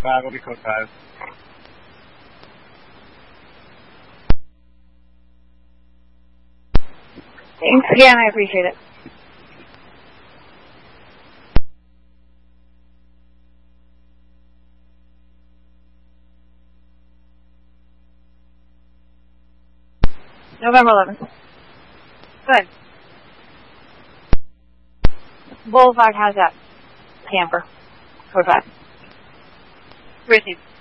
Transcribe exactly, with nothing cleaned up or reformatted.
five, I'll be code five. Thanks again, I appreciate it. November eleventh. Good. Boulevard, how's that? Camper. Code five. Received.